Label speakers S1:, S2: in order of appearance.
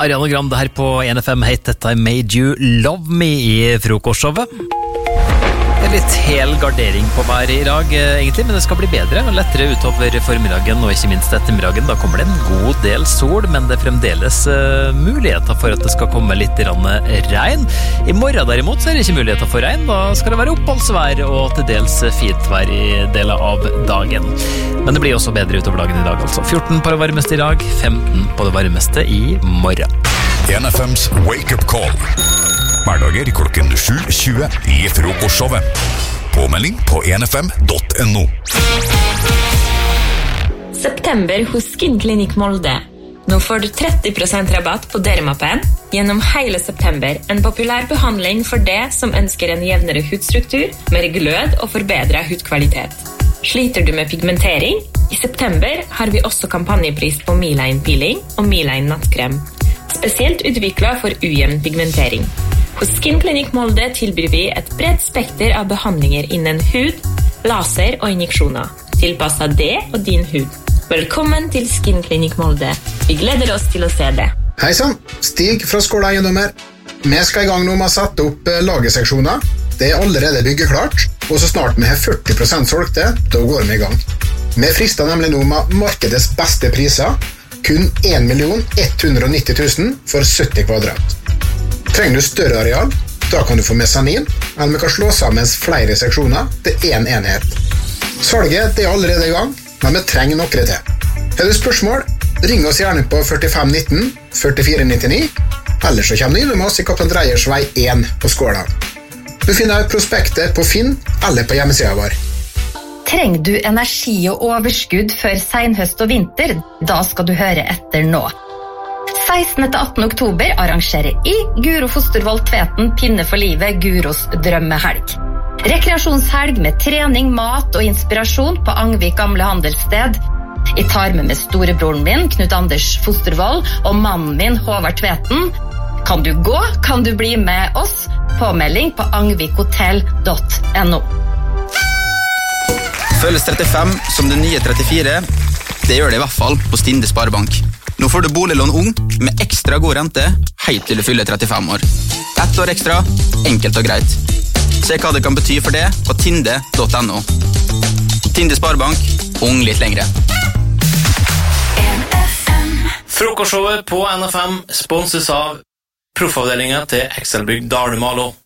S1: Ariana Grande her på 1FM. Hei, dette Made You Love Me i frokostshowet. Det litt hel gardering på vær i dag, egentlig, men det skal bli bedre og lettere utover formiddagen og ikke minst ettermiddagen. Da kommer det en god del sol, men det fremdeles muligheter for at det skal komme litt regn. I morgen derimot så det ikke muligheter for regn. Da skal det være oppholdsvær og til dels fint vær i deler av dagen. Men det blir også bedre utover dagen i dag, altså. 14 på det varmeste i dag, 15 på det varmeste i morgen.
S2: 1FMs Wake Up Call. Hverdager klokken 7:20 i frokostshowet. Påmelding på 1fm.no.
S3: September hos Skinklinikk Molde. Nå får du 30% rabatt på Dermapen gjennom hele september. En populær behandling for det som ønsker en jevnere hudstruktur, mer glød og forbedret hudkvalitet. Sliter du med pigmentering? I september har vi også kampanjepris på Miline Peeling og Miline Nattkrem. Spesielt utviklet for ujevn pigmentering. Hos Skinklinikk Molde tilbyr vi et bredt spekter av behandlinger innen hud, laser og injeksjoner, tilpasset det og din hud. Velkommen til Skinklinikk Molde. Vi gleder oss til å se det.
S4: Hei sann, Stig fra Skåla Eiendommer. Vi skal i gang nå med å sette opp lagerseksjoner. Det allerede byggeklart, og så snart vi har 40% solgte, da går vi i gang. Vi frister nemlig nå med markedets beste priser, kun 1.190 000 for 70 kvadrat. Trenger du større areal, da kan du få mesanin, eller vi kan slå sammen flere seksjoner til en enhet. Salget er allerede i gang, men vi trenger noe til. Har du spørsmål, ring oss gjerne på 4519 4499, eller så kommer du inn med oss i Kaptein Dreyers vei 1 på Skåla. Du finner prospektet på Finn eller på hjemmesiden vår.
S5: Trenger du energi og overskudd før senhøst og vinter? Da skal du høre etter nå. 16. til 18. oktober arrangerer I Guro Fostervold Tveten Pinne for livet Guros drømmehelg. Rekreasjonshelg med trening, mat og inspirasjon på Angvik gamle handelssted. Jeg tar med storebroren min, Knut Anders Fostervold, og mannen min, Håvard Tveten. Kan du gå? Kan du bli med oss? Påmelding på angvikhotell.no.
S6: Føles 35 som det nye 34. Det gjør det i hvert fall på Stinde Sparebank. Nå får du boliglån ung med ekstra god rente helt til du fyller 35 år. 1 år ekstra, enkelt og greit. Se hva det kan bety for det på tinde.no. Tinde Sparebank, ung litt lengre.
S7: Frokostshowet på NFM sponses av proffavdelingen til Excelbygg Dalumalo.